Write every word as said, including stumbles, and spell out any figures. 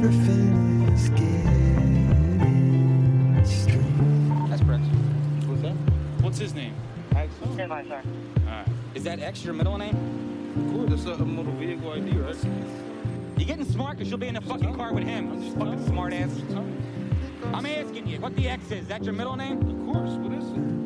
Everything is getting strange. That's correct. What's that? What's his name? Axel? Stand by, sir. Alright. Is that X your middle name? Of course, that's a motor vehicle I D, right? You getting smart because you'll be in a fucking car with him. I'm just fucking smart ass. I'm asking you, what the X is? Is that your middle name? Of course, what is it?